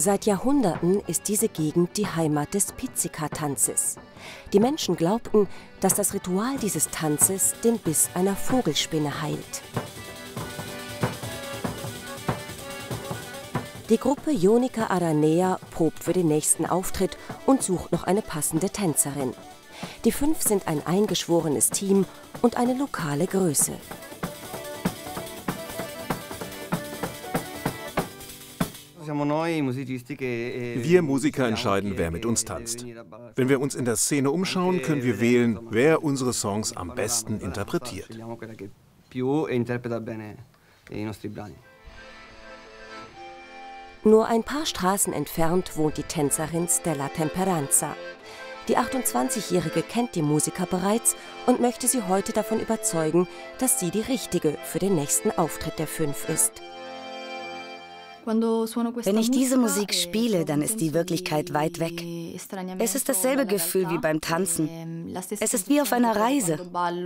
Seit Jahrhunderten ist diese Gegend die Heimat des Pizzica-Tanzes. Die Menschen glaubten, dass das Ritual dieses Tanzes den Biss einer Vogelspinne heilt. Die Gruppe Ionica Aranea probt für den nächsten Auftritt und sucht noch eine passende Tänzerin. Die 5 sind ein eingeschworenes Team und eine lokale Größe. Wir Musiker entscheiden, wer mit uns tanzt. Wenn wir uns in der Szene umschauen, können wir wählen, wer unsere Songs am besten interpretiert. Nur ein paar Straßen entfernt wohnt die Tänzerin Stella Temperanza. Die 28-Jährige kennt die Musiker bereits und möchte sie heute davon überzeugen, dass sie die Richtige für den nächsten Auftritt der 5 ist. Wenn ich diese Musik spiele, dann ist die Wirklichkeit weit weg. Es ist dasselbe Gefühl wie beim Tanzen. Es ist wie auf einer Reise.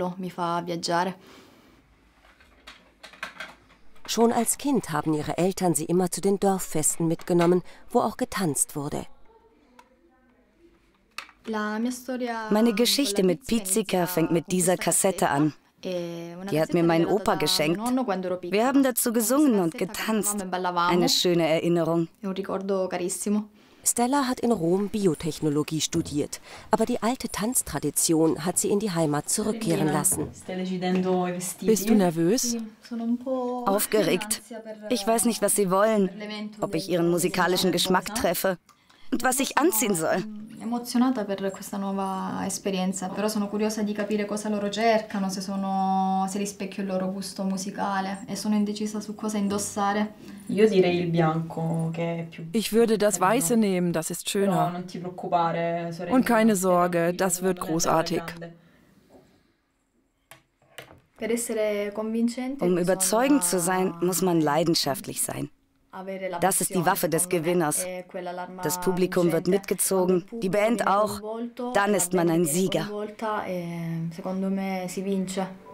Schon als Kind haben ihre Eltern sie immer zu den Dorffesten mitgenommen, wo auch getanzt wurde. Meine Geschichte mit Pizzica fängt mit dieser Kassette an. Die hat mir mein Opa geschenkt. Wir haben dazu gesungen und getanzt. Eine schöne Erinnerung. Stella hat in Rom Biotechnologie studiert, aber die alte Tanztradition hat sie in die Heimat zurückkehren lassen. Bist du nervös? Aufgeregt. Ich weiß nicht, was sie wollen, ob ich ihren musikalischen Geschmack treffe und was ich anziehen soll. Emozionata per questa nuova esperienza, però sono curiosa di capire cosa loro cercano, se rispecchio il loro gusto musicale e sono indecisa su cosa indossare. Ich würde das Weiße nehmen, das ist schöner. Und keine Sorge, das wird großartig. Um überzeugend zu sein, muss man leidenschaftlich sein. Das ist die Waffe des Gewinners. Das Publikum wird mitgezogen, die Band auch. Dann ist man ein Sieger.